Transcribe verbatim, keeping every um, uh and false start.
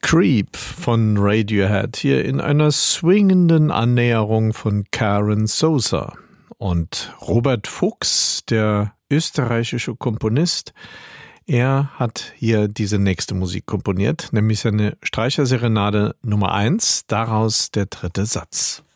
Creep von Radiohead hier in einer swingenden Annäherung von Karen Souza. Und Robert Fuchs, der österreichische Komponist, er hat hier diese nächste Musik komponiert, nämlich seine Streicherserenade Nummer eins, daraus der dritte Satz.